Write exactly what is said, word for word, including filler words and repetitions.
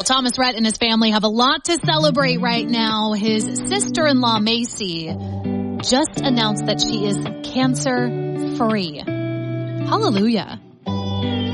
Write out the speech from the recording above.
Thomas Rhett and his family have a lot to celebrate right now. His sister-in-law, Macy, just announced that she is cancer-free. Hallelujah.